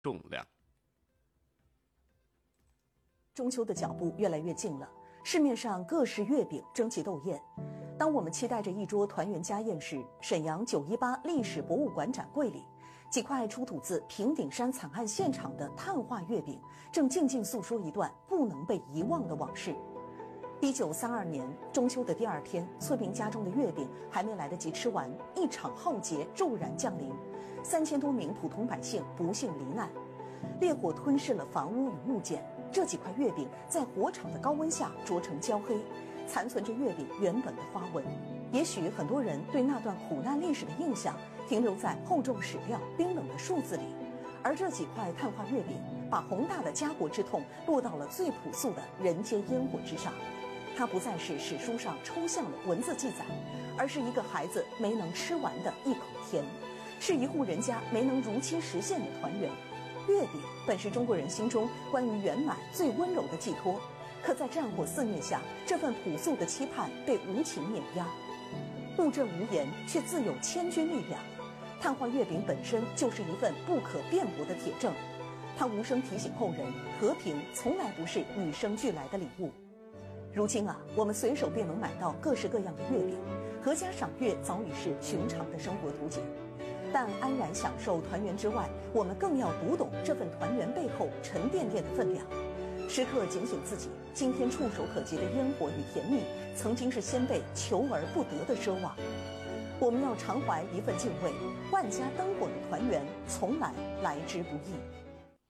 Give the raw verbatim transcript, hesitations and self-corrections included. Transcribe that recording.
重量。 中秋的脚步越来越近了，市面上各式月饼争奇斗艳。当我们期待着一桌团圆家宴时，沈阳九一八历史博物馆展柜里，几块出土自平顶山惨案现场的碳化月饼，正静静诉说一段不能被遗忘的往事。一九三二年中秋的第二天，村民家中的月饼还没来得及吃完，一场浩劫骤然降临，三千多名普通百姓不幸罹难，烈火吞噬了房屋与物件。这几块月饼在火场的高温下灼成焦黑，残存着月饼原本的花纹。也许很多人对那段苦难历史的印象停留在厚重史料、冰冷的数字里，而这几块碳化月饼把宏大的家国之痛落到了最朴素的人间烟火之上。它不再是史书上抽象的文字记载，而是一个孩子没能吃完的一口甜，是一户人家没能如期实现的团圆。月饼本是中国人心中关于圆满最温柔的寄托，可在战火肆虐下，这份朴素的期盼被无情碾压。物证无言，却自有千钧力量。碳化月饼本身就是一份不可辩驳的铁证，它无声提醒后人，和平从来不是与生俱来的礼物。如今啊，我们随手便能买到各式各样的月饼，阖家赏月早已是寻常的生活图景。但安然享受团圆之外，我们更要读懂这份团圆背后沉甸甸的分量，时刻警醒自己，今天触手可及的烟火与甜蜜，曾经是先辈求而不得的奢望。我们要常怀一份敬畏，万家灯火的团圆从来来之不易。